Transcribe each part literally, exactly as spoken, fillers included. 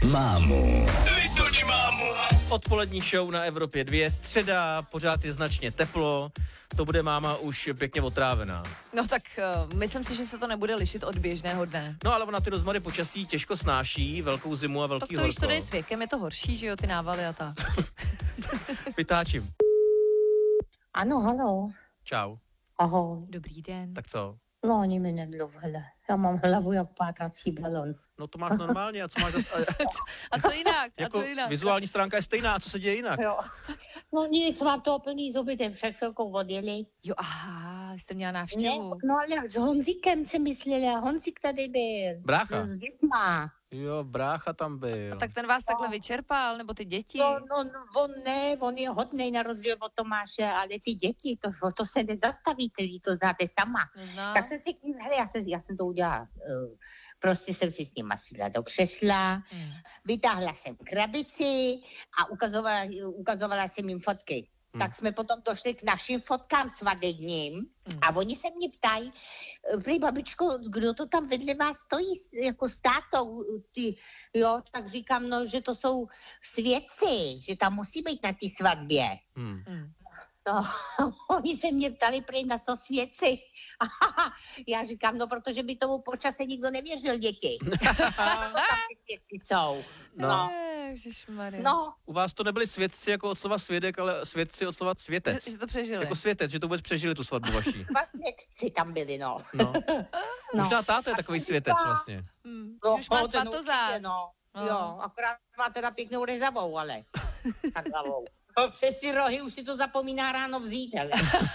mámu. Vytoč mámu. Odpolední show na Evropě dva, středa, pořád je značně teplo, to bude máma už pěkně otrávená. No tak uh, myslím si, že se to nebude lišit od běžného dne. No ale ona ty rozmary počasí těžko snáší, velkou zimu a velký Tak to horko. již to jde s věkem, je to horší, že jo, ty návaly a tak. Vytáčím. Ano, halo. Čau. Ahoj. Dobrý den. Tak co? No, ani mi nedluv, hele. Já mám hlavu jak pátrací balon. No to máš normálně, a co máš zase? A co jinak? A Jako co jinak? vizuální stránka je stejná, a co se děje jinak? Jo. No nic, mám to plný zuby, ten však chvilkou odjeli. Jo, aha, jste měla Ne, návštěvu. no ale s Honzíkem jsem myslela, Honzík tady byl. Brácha? S dětma. Jo, brácha tam byl. A tak ten vás takhle vyčerpal, nebo ty děti? No, no, no, on ne, on je hodnej na rozdíl od Tomáše, ale ty děti, to, to se nezastavíte, to znáte sama. Neznám. Tak jsem si k ním, hele, já, jsem, já jsem to udělala, uh, prostě jsem si s nima sedla do křesla, Hmm. vytáhla jsem krabici a ukazovala, ukazovala jsem jim fotky. Hmm. Tak jsme potom došli k našim fotkám svadebním Hmm. a oni se mě ptají, prý babičko, kdo to tam vedle vás stojí, jako s tátou, ty, jo, tak říkám, no, že to jsou svědci, že tam musí být na té svatbě. Hmm. Hmm. No, oni se mě ptali prý na co svědci. Já říkám, no, protože by tomu počase nikdo nevěřil, děti. Tam ty svědci jsou. No. Ježišmarja. No, U vás to nebyli svědci jako od slova svědek, ale svědci od slova světec. Že, že to přežili. Jako světec, že to vůbec přežili tu svatbu vaší. dva svědci tam byli, no. No. No. Možná táta je takový světec vlastně. Hmm. No, Už má ten svatozář. určitě, No. No. Jo, akorát má teda pěknou rezavou, ale. Tak hlavou. No, přes ty rohy už si to zapomíná ráno vzít, ale.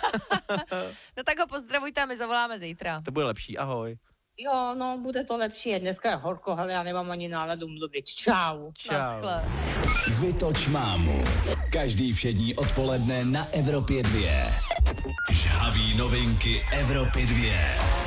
No tak ho pozdravujte a my zavoláme zítra. To bude lepší, ahoj. Jo, no, bude to lepší. Dneska je horko, ale já nemám ani náladu mluvit. Čau. Čau. Naschle. Vytoč mámu. Každý všední odpoledne na Evropě dva. Žhavý novinky Evropy dva.